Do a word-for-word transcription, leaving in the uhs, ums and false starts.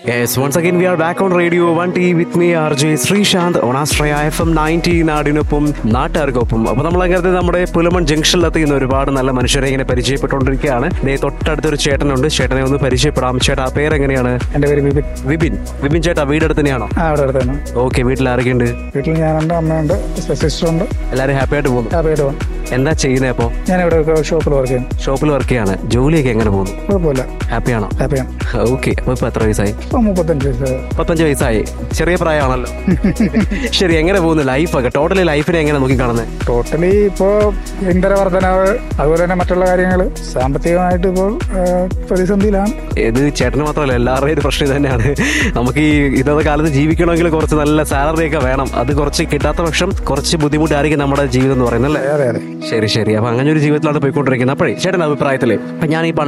Yes, once again we are back on Radio one T with me R J Srishant on Astraya F M ninety നാടിനൊപ്പം നാട്ടുകാർക്കൊപ്പം. അപ്പോൾ നമ്മൾ അങ്ങനെ നമ്മുടെ പുലമൺ ജംഗ്ഷനിലെത്തി ഇന്ന് ഒരുപാട് നല്ല മനുഷ്യരെ ഇങ്ങനെ പരിചയപ്പെട്ടുകൊണ്ടിരിക്കുകയാണ്. ദേ തൊട്ടടുത്തൊരു ചേട്ടനുണ്ട്, ചേട്ടനെ ഒന്ന് പരിചയപ്പെടാം. ചേട്ടാ പേരെങ്ങനെയാണ്? എന്റെ പേര് വിപിൻ. വിപിൻ വിപിൻ ചേട്ടാ വീട് അടുത്ത് തന്നെയാണോ? ആ അവിടെ അടുത്ത് തന്നെ. ഓക്കെ, വീട്ടിൽ ആരൊക്കെയുണ്ട്? വീട്ടിൽ ഞാനുണ്ട്, അമ്മയുണ്ട്, സിസ്റ്റർ ഉണ്ട്. എല്ലാവരും ഹാപ്പി ആയിട്ട് പോകുന്നു? ഹാപ്പി ആയിട്ട് പോകും. എന്താ ചെയ്യുന്നത് അപ്പോൾ? ഞാൻ ഇവിടെ ഷോപ്പിൽ വർക്ക് ചെയ്യും. ഷോപ്പിൽ വർക്ക് ചെയ്യാണ്. ജോലിയൊക്കെ എങ്ങനെ പോകുന്നു? കുഴപ്പമില്ല, ഹാപ്പിയാണോ? ഹാപ്പിയാണ്. ഓക്കെ, അപ്പോൾ ഇപ്പോൾ എത്ര വയസ്സായി? ഇപ്പൊ മുപ്പത്തഞ്ച് വയസ്സ്. മുപ്പത്തഞ്ച് വയസ്സായി, ചെറിയ പ്രായമാണല്ലോ. ശരി, എങ്ങനെ പോകുന്നു ലൈഫൊക്കെ? ടോട്ടലി ലൈഫിനെ എങ്ങനെ നോക്കി കാണുന്നത്? ടോട്ടലി ഇപ്പോ ഇന്ധന വർധനവ്, അതുപോലെ തന്നെ മറ്റുള്ള കാര്യങ്ങൾ സാമ്പത്തികമായിട്ട് ഇപ്പോൾ പ്രതിസന്ധിയിലാണ്. ഇത് ചേട്ടന് മാത്രമല്ല, എല്ലാവരുടെയും ഒരു പ്രശ്നം തന്നെയാണ്. നമുക്ക് ഈ ഇന്നത്തെ കാലത്ത് ജീവിക്കണമെങ്കിൽ കുറച്ച് നല്ല സാലറി ഒക്കെ വേണം. അത് കുറച്ച് കിട്ടാത്ത പക്ഷം കുറച്ച് ബുദ്ധിമുട്ടായിരിക്കും നമ്മുടെ ജീവിതം എന്ന് പറയുന്നത് അല്ലേ? അതെ അതെ. ശരി ശരി, അപ്പൊ അങ്ങനെ ഒരു ജീവിതത്തിലാണ് പോയിക്കൊണ്ടിരിക്കുന്നത്. അപ്പോഴേ ചേട്ടൻ്റെ അഭിപ്രായത്തില് ഇപ്പൊ ഞാൻ ഈ